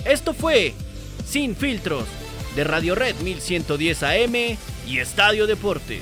Esto fue Sin Filtros, de Radio Red 1110 AM y Estadio Deportes.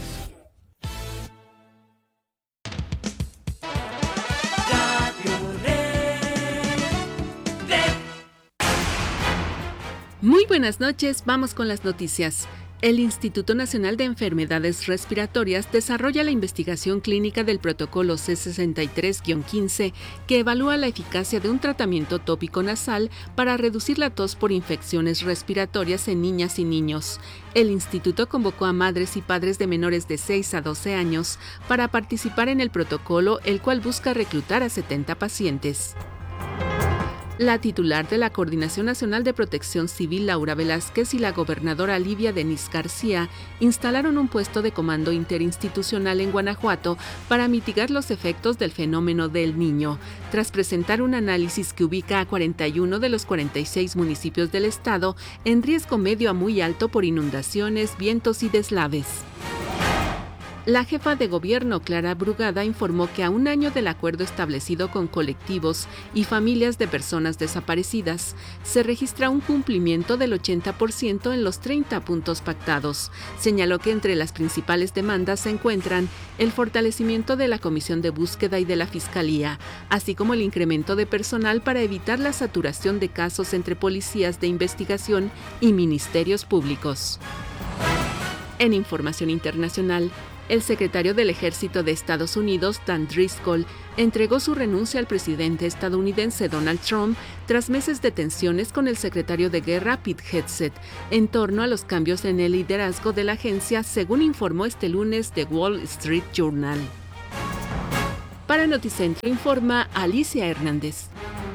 Muy buenas noches, vamos con las noticias. El Instituto Nacional de Enfermedades Respiratorias desarrolla la investigación clínica del protocolo C63-15 que evalúa la eficacia de un tratamiento tópico nasal para reducir la tos por infecciones respiratorias en niñas y niños. El instituto convocó a madres y padres de menores de 6 a 12 años para participar en el protocolo, el cual busca reclutar a 70 pacientes. La titular de la Coordinación Nacional de Protección Civil, Laura Velázquez, y la gobernadora Livia Denís García instalaron un puesto de comando interinstitucional en Guanajuato para mitigar los efectos del fenómeno del Niño, tras presentar un análisis que ubica a 41 de los 46 municipios del estado en riesgo medio a muy alto por inundaciones, vientos y deslaves. La jefa de gobierno, Clara Brugada, informó que a un año del acuerdo establecido con colectivos y familias de personas desaparecidas, se registra un cumplimiento del 80% en los 30 puntos pactados. Señaló que entre las principales demandas se encuentran el fortalecimiento de la Comisión de Búsqueda y de la Fiscalía, así como el incremento de personal para evitar la saturación de casos entre policías de investigación y ministerios públicos. En información internacional, el secretario del Ejército de Estados Unidos, Dan Driscoll, entregó su renuncia al presidente estadounidense Donald Trump tras meses de tensiones con el secretario de Guerra, Pete Hegseth, en torno a los cambios en el liderazgo de la agencia, según informó este lunes The Wall Street Journal. Para Noticentro informa Alicia Hernández.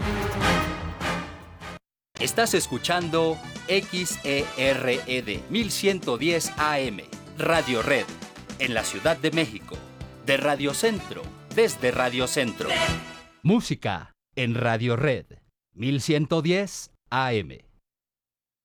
Estás escuchando XERED 1110 AM, Radio Red, en la Ciudad de México, de Radio Centro, desde Radio Centro. Música en Radio Red, 1110 AM.